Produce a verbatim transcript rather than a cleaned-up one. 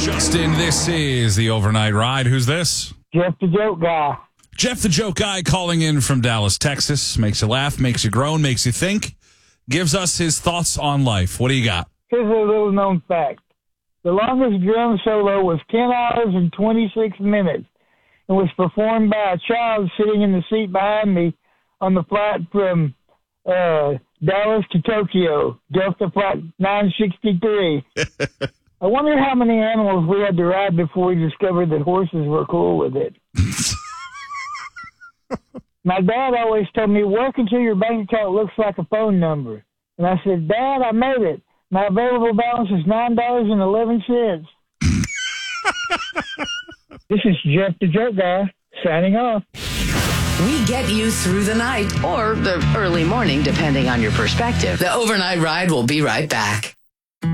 Justin, this is the Overnight Ride. Who's this? Jeff the Joke Guy. Jeff the Joke Guy calling in from Dallas, Texas. Makes you laugh, makes you groan, makes you think. Gives us his thoughts on life. What do you got? Here's a little known fact. The longest drum solo was ten hours and twenty-six minutes and was performed by a child sitting in the seat behind me on the flight from uh, Dallas to Tokyo, Delta Flight nine sixty-three. I wonder how many animals we had to ride before we discovered that horses were cool with it. My dad always told me, work until your bank account looks like a phone number. And I said, Dad, I made it. My available balance is nine dollars and eleven cents. This is Jeff the Joke Guy, signing off. We get you through the night or the early morning, depending on your perspective. The Overnight Ride will be right back.